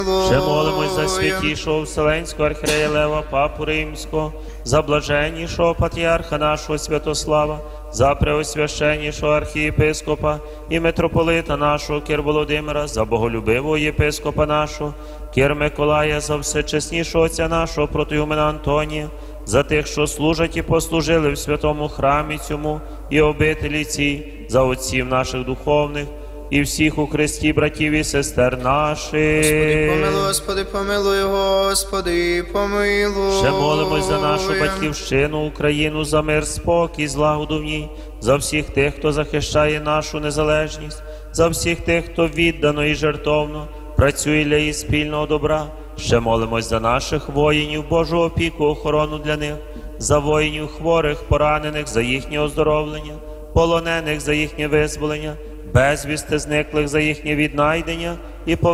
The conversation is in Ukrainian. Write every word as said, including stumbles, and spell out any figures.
Ще молимось за святішого Вселенського архієрея Лева, Папу Римського, за блаженнішого патріарха нашого Святослава, за преосвященнішого архієпископа і митрополита нашого Кир Володимира, за боголюбивого єпископа нашого Кир Миколая, за всечеснішого отця нашого протоігумена Антонія, за тих, що служать і послужили в святому храмі цьому і обителі цій, за отців наших духовних, і всіх у Христі братів і сестер наших. Господи, помилуй, Господи, помилуй, Господи, помилуй. Ще молимось за нашу батьківщину, Україну, за мир, спокій, злагоду в ній, за всіх тих, хто захищає нашу незалежність, за всіх тих, хто віддано і жертовно працює для її спільного добра. Ще молимось за наших воїнів, Божу опіку, охорону для них, за воїнів хворих, поранених, за їхнє оздоровлення, полонених за їхнє визволення, безвісти зниклих за їхнє віднайдення і повернення